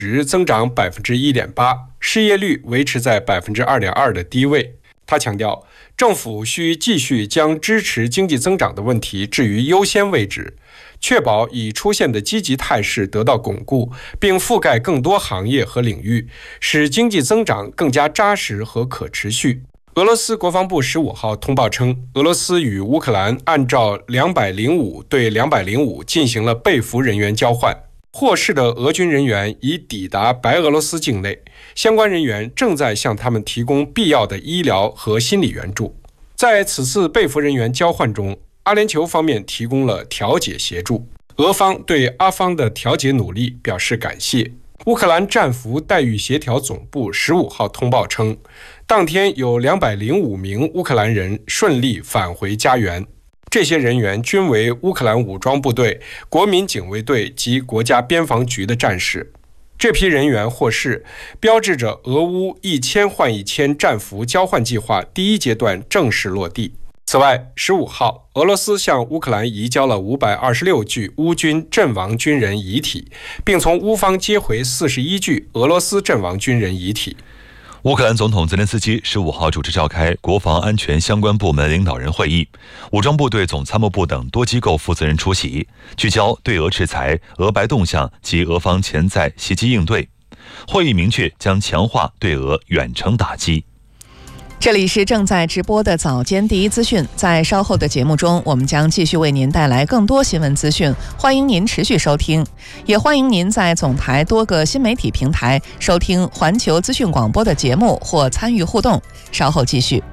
值增长 1.8%， 失业率维持在 2.2% 的低位。他强调，政府需继续将支持经济增长的问题置于优先位置，确保已出现的积极态势得到巩固，并覆盖更多行业和领域，使经济增长更加扎实和可持续。俄罗斯国防部15号通报称，俄罗斯与乌克兰按照205对205进行了被俘人员交换，获释的俄军人员已抵达白俄罗斯境内，相关人员正在向他们提供必要的医疗和心理援助。在此次被俘人员交换中，阿联酋方面提供了调解协助，俄方对阿方的调解努力表示感谢。乌克兰战俘待遇协调总部15号通报称，当天有205名乌克兰人顺利返回家园，这些人员均为乌克兰武装部队、国民警卫队及国家边防局的战士。这批人员获释，标志着俄乌1000换1000战俘交换计划第一阶段正式落地。此外，15号，俄罗斯向乌克兰移交了526具乌军阵亡军人遗体，并从乌方接回41具俄罗斯阵亡军人遗体。 乌克兰总统泽连斯基15号主持召开国防安全相关部门领导人会议，武装部队总参谋部等多机构负责人出席，聚焦对俄制裁、俄白动向及俄方潜在袭击应对。会议明确将强化对俄远程打击。 这里是正在直播的早间第一资讯，在稍后的节目中，我们将继续为您带来更多新闻资讯，欢迎您持续收听，也欢迎您在总台多个新媒体平台收听环球资讯广播的节目或参与互动。稍后继续。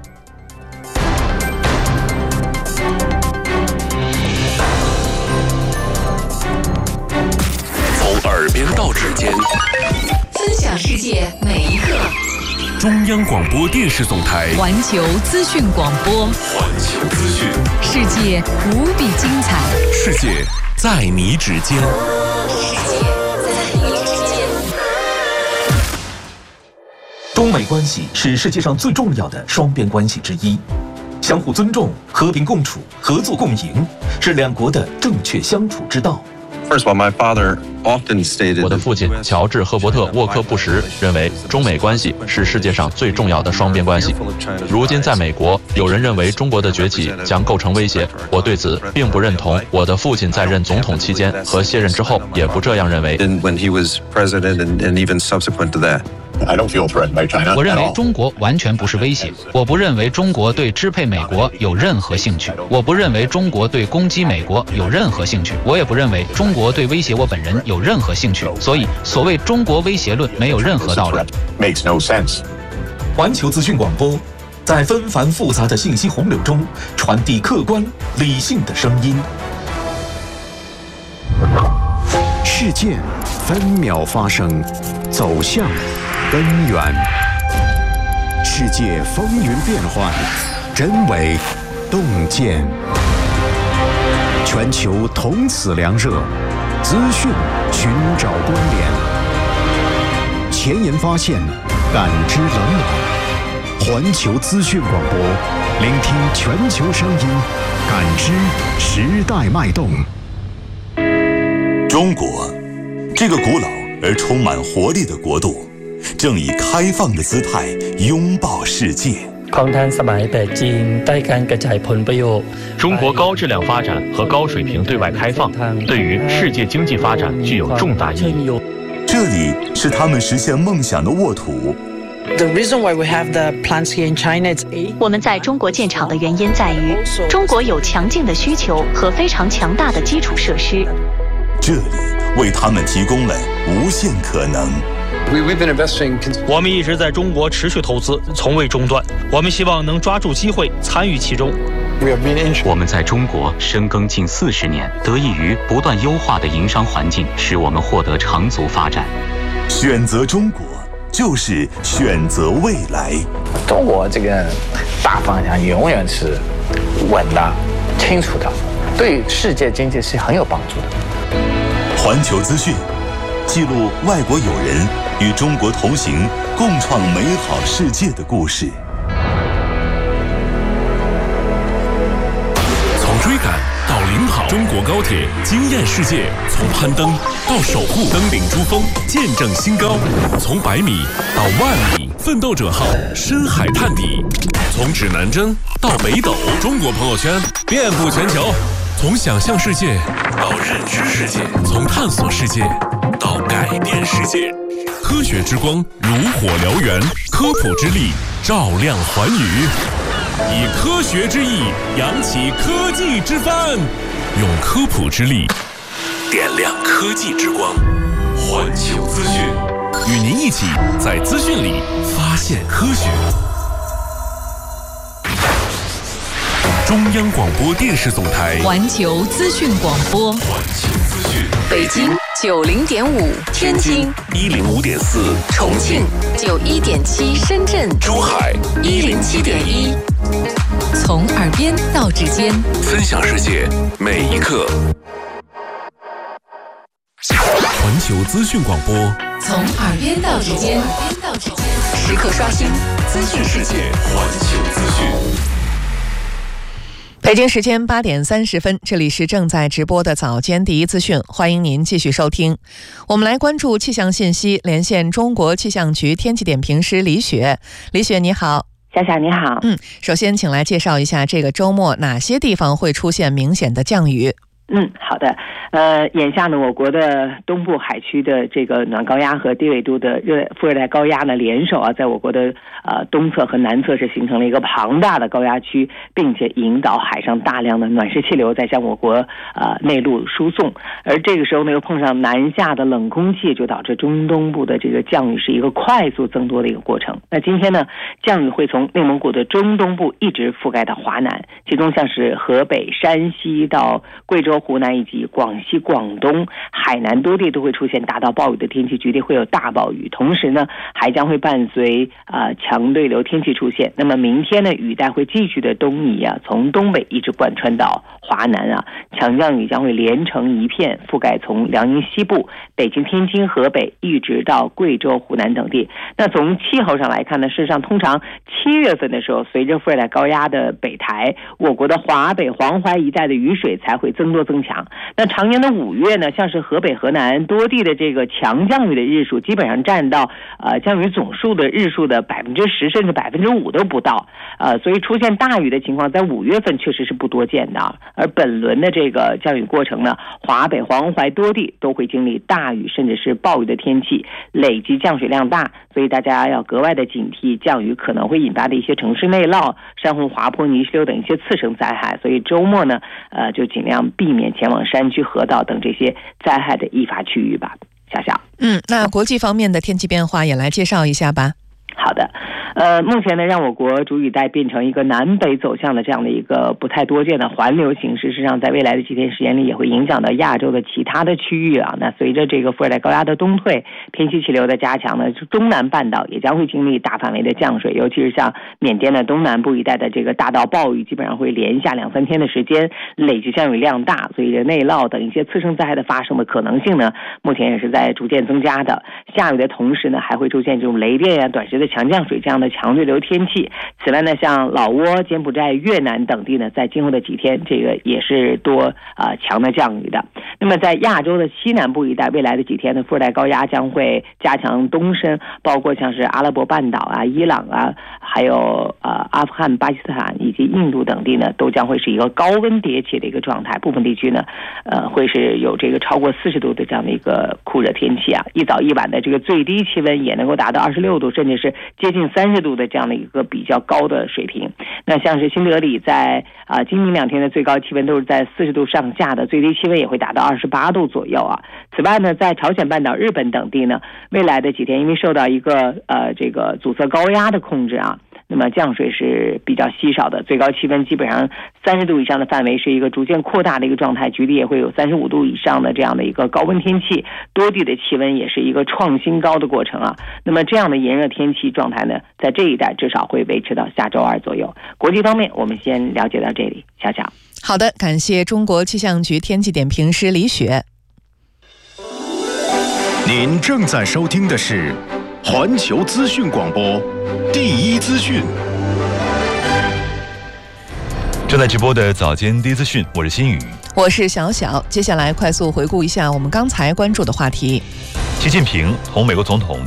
从耳边到指尖， 分享世界每一刻。 中央广播电视总台环球资讯广播， 环球资讯， 世界无比精彩， 世界在你指尖， 世界在你指尖。 中美关系是世界上最重要的双边关系之一，相互尊重、和平共处、合作共赢是两国的正确相处之道。 我的父亲乔治·赫伯特·沃克布什认为，中美关系是世界上最重要的双边关系。如今在美国，有人认为中国的崛起将构成威胁，我对此并不认同。我的父亲在任总统期间和卸任之后也不这样认为。 我认为中国完全不是威胁，我不认为中国对支配美国有任何兴趣，我不认为中国对攻击美国有任何兴趣，我也不认为中国对威胁我本人有任何兴趣，所以所谓中国威胁论没有任何道理。 环球资讯广播在纷繁复杂的信息洪流中传递客观理性的声音。 事件分秒发生，走向根源。世界风云变幻，真伪洞见。全球同此凉热，资讯寻找关联，前沿发现，感知冷暖。环球资讯广播，聆听全球声音，感知时代脉动。 中國這個古老而充滿活力的國度，正以開放的姿態擁抱世界。 中國高質量發展和高水平對外開放，對於世界經濟發展具有重大意義。 這裡是他們實現夢想的沃土。 我們在中國建廠的原因在於，中國有強勁的需求和非常強大的基礎設施。 這裡為他們提供了無限可能。 我們一直在中國持續投資，從未中斷。我們希望能抓住機會參與其中。 我們在中國深耕近40年，得益於不斷優化的營商環境，使我們獲得長足發展。 選擇中國就是選擇未來。 中國這個大方向永遠是穩的、清楚的，對世界經濟是很有幫助的。 環球資訊記錄外國友人與中國同行，共創美好世界的故事。 從追趕到領航， 中国高铁惊艳世界，从攀登到守护登顶珠峰，见证新高；从100米到10000米，奋斗者号深海探底；从指南针到北斗，中国朋友圈遍布全球。从想象世界到认知世界，从探索世界到改变世界。科学之光如火燎原，科普之力照亮寰宇。以科学之翼扬起科技之帆，用科普之力点亮科技之光。环球资讯，与您一起在资讯里发现科学。中央广播电视总台环球资讯广播， 环球资讯， 北京90.5，天津 105.4， 重庆91.7，深圳、 珠海 107.1。从耳边到指尖， 分享世界每一刻。环球资讯广播， 从耳边到指尖，时刻刷新资讯世界。 环球资讯。 北京时间8点30分，这里是正在直播的早间第一资讯，欢迎您继续收听。我们来关注气象信息，连线中国气象局天气点评师李雪。李雪你好。 小小你好。 首先请来介绍一下这个周末哪些地方会出现明显的降雨。 好的。眼下呢，我国的东部海区的这个暖高压和低纬度的副热带高压呢联手在我国的东侧和南侧是形成了一个庞大的高压区，并且引导海上大量的暖湿气流在向我国内陆输送。而这个时候呢，又碰上南下的冷空气，就导致中东部的这个降雨是一个快速增多的一个过程。那今天呢，降雨会从内蒙古的中东部一直覆盖到华南，其中像是河北、山西到贵州、湖南以及广西、广东、海南多地都会出现大到暴雨的天气，局地会有大暴雨，同时呢还将会伴随强对流天气出现。那么明天呢，雨带会继续的东移从东北一直贯穿到华南强降雨将会连成一片，覆盖从辽宁西部、北京、天津、河北一直到贵州、湖南等地。那从气候上来看呢，事实上通常7月份的时候，随着副热带高压的北抬，我国的华北、黄淮一带的雨水才会增多增强。那常年的5月呢，像是河北、河南多地的这个强降雨的日数，基本上占到降雨总数的日数的10%甚至5%都不到。所以出现大雨的情况在5月份确实是不多见的。而本轮的这个降雨过程呢，华北、黄淮多地都会经历大雨甚至是暴雨的天气，累积降水量大，所以大家要格外的警惕降雨可能会引发的一些城市内涝、山洪滑坡、泥石流等一些次生灾害。所以周末呢，就尽量避免前往山区、河道等这些灾害的易发区域吧。小小， 那国际方面的天气变化也来介绍一下吧。 好的。目前呢，让我国主雨带变成一个南北走向的这样的一个不太多见的环流形势，事实上在未来的几天时间里也会影响到亚洲的其他的区域那随着这个副热带高压的东退，偏西气流的加强呢，中南半岛也将会经历大范围的降水，尤其是像缅甸的东南部一带的这个大到暴雨，基本上会连下2-3天的时间，累计降雨量大，所以内涝等一些次生灾害的发生的可能性呢，目前也是在逐渐增加的。下雨的同时呢，还会出现这种雷电短时的强降水这样的强对流天气。此外呢，像老挝、柬埔寨、越南等地呢，在今后的几天，这个也是多强的降雨的。那么在亚洲的西南部一带，未来的几天呢，副热带高压将会加强东伸，包括像是阿拉伯半岛伊朗还有阿富汗、巴基斯坦以及印度等地呢，都将会是一个高温迭起的一个状态。部分地区呢，会是有这个超过40度的这样的一个酷热天气一早一晚的这个最低气温也能够达到26度，甚至是接近30度的这样的一个比较高的水平。那像是新德里在今明2天的最高气温都是在40度上下的，最低气温也会达到28度左右此外呢，在朝鲜半岛、日本等地呢，未来的几天因为受到一个这个阻塞高压的控制那么降水是比较稀少的，最高气温基本上30度以上的范围是一个逐渐扩大的一个状态，局地也会有35度以上的这样的一个高温天气，多地的气温也是一个创新高的过程那么这样的炎热天气状态呢，在这一带至少会维持到下周2左右。国际方面我们先了解到这里。小小， 好的，感谢中国气象局天气点评师李雪。 您正在收听的是环球资讯广播第一资讯。 正在直播的早间第一资讯，我是新宇， 我是小小。接下来快速回顾一下我们刚才关注的话题。 习近平同美国总统